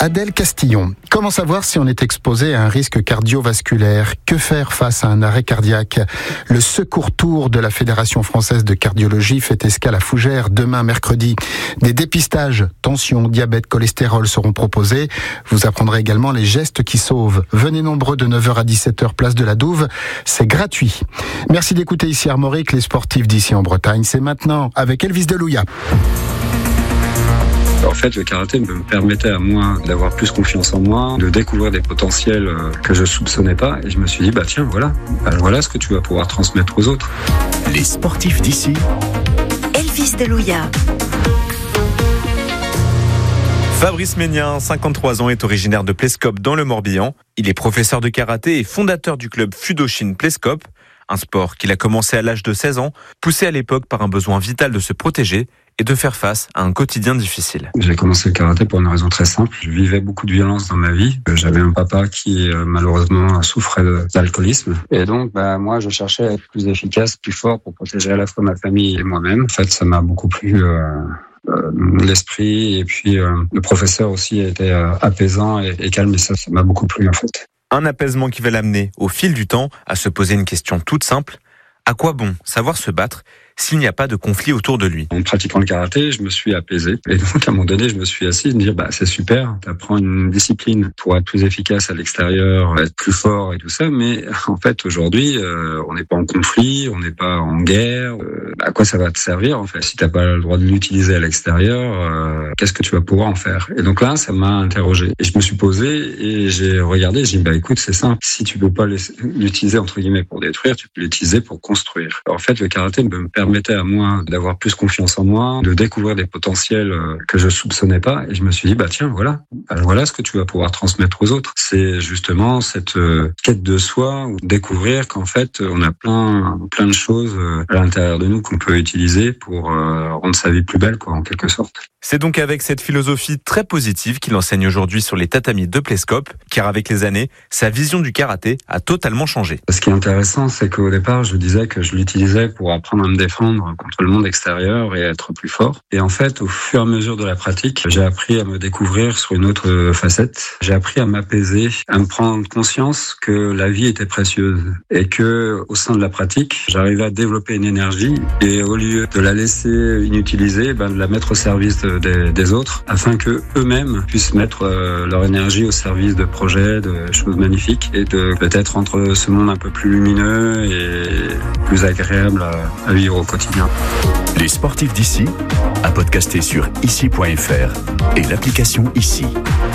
Adèle Castillon. Comment savoir si on est exposé à un risque cardiovasculaire? Que faire face à un arrêt cardiaque? Le secours tour de la Fédération française de cardiologie fait escale à Fougères demain mercredi. Des dépistages, tension, diabète, cholestérol seront proposés. Vous apprendrez également les gestes qui sauvent. Venez nombreux de 9h à 17h, place de la Douve. C'est gratuit. Merci d'écouter ici Armorique, les sportifs d'ici en Bretagne. C'est maintenant avec Elvis Delouya. En fait, le karaté me permettait à moi d'avoir plus confiance en moi, de découvrir des potentiels que je soupçonnais pas. Et je me suis dit, tiens, voilà ce que tu vas pouvoir transmettre aux autres. Les sportifs d'ici. Elvis Delouya. Fabrice Ménien, 53 ans, est originaire de Plescope dans le Morbihan. Il est professeur de karaté et fondateur du club Fudoshin Plescope, un sport qu'il a commencé à l'âge de 16 ans, poussé à l'époque par un besoin vital de se protéger et de faire face à un quotidien difficile. J'ai commencé le karaté pour une raison très simple. Je vivais beaucoup de violence dans ma vie. J'avais un papa qui malheureusement souffrait d'alcoolisme. Et donc moi je cherchais à être plus efficace, plus fort pour protéger à la fois ma famille et moi-même. En fait, ça m'a beaucoup plu. L'esprit et puis le professeur aussi a été apaisant et calme et ça m'a beaucoup plu en fait. Un apaisement qui va l'amener au fil du temps à se poser une question toute simple. À quoi bon savoir se battre s'il n'y a pas de conflit autour de lui? En pratiquant le karaté, je me suis apaisé. Et donc, à un moment donné, je me suis assis et me dire, c'est super, t'apprends une discipline pour être plus efficace à l'extérieur, être plus fort et tout ça. Mais en fait, aujourd'hui, on n'est pas en conflit, on n'est pas en guerre. À quoi ça va te servir, en fait? Si t'as pas le droit de l'utiliser à l'extérieur, qu'est-ce que tu vas pouvoir en faire? Et donc là, ça m'a interrogé. Et je me suis posé et j'ai regardé, j'ai dit, écoute, c'est simple. Si tu peux pas l'utiliser, entre guillemets, pour détruire, tu peux l'utiliser pour construire. En fait, le karaté me permettait à moi d'avoir plus confiance en moi, de découvrir des potentiels que je soupçonnais pas. Et je me suis dit, tiens, voilà ce que tu vas pouvoir transmettre aux autres. C'est justement cette quête de soi, ou découvrir qu'en fait, on a plein de choses à l'intérieur de nous qu'on peut utiliser pour rendre sa vie plus belle, en quelque sorte. C'est donc avec cette philosophie très positive qu'il enseigne aujourd'hui sur les tatamis de Plescope, car avec les années, sa vision du karaté a totalement changé. Ce qui est intéressant, c'est qu'au départ, je disais que je l'utilisais pour apprendre à me défendre contre le monde extérieur et être plus fort. Et en fait, au fur et à mesure de la pratique, j'ai appris à me découvrir sur une autre facette. J'ai appris à m'apaiser, à me prendre conscience que la vie était précieuse et que, au sein de la pratique, j'arrivais à développer une énergie et au lieu de la laisser inutilisée, de la mettre au service des autres, afin que eux-mêmes puissent mettre leur énergie au service de projets, de choses magnifiques et de peut-être rendre ce monde un peu plus lumineux et plus agréable à vivre au quotidien. Les sportifs d'ici, à podcaster sur ici.fr et l'application ici.